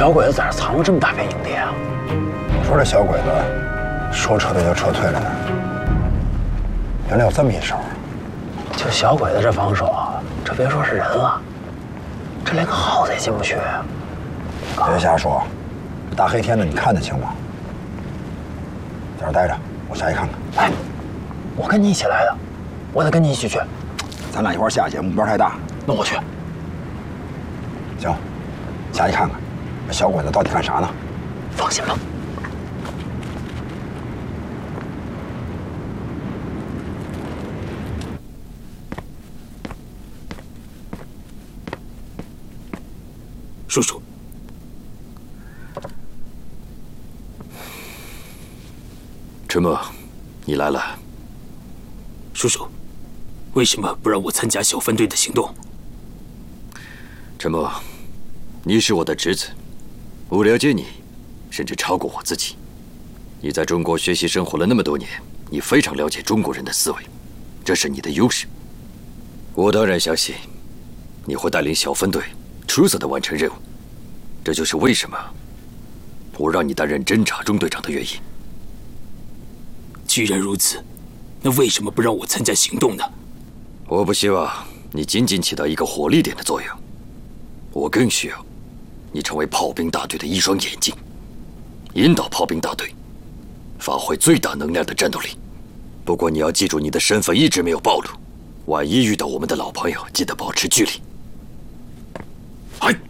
小鬼子在这藏了这么大片营地啊？ 你说这小鬼子说撤退就撤退了呢？原来有这么一手。 就小鬼子这防守啊，这别说是人了，这连个耗子也进不去啊！ 别瞎说，大黑天的你看得清吗？在这待着，我下去看看。 哎，我跟你一起来的，我得跟你一起去。 咱俩一块下去，目标太大。 那我去。 行，下去看看，这小鬼子到底干啥呢？ 放心吧。 叔叔， 陈默，你来了。 叔叔，为什么不让我参加小分队的行动？ 陈默，你是我的侄子，我了解你，甚至超过我自己。你在中国学习生活了那么多年，你非常了解中国人的思维，这是你的优势。我当然相信你会带领小分队出色地完成任务，这就是为什么我让你担任侦察中队长的原因。 既然如此，那为什么不让我参加行动呢？ 我不希望你仅仅起到一个火力点的作用，我更需要你成为炮兵大队的一双眼睛，引导炮兵大队发挥最大能量的战斗力。不过你要记住，你的身份一直没有暴露，万一遇到我们的老朋友，记得保持距离。 嗨。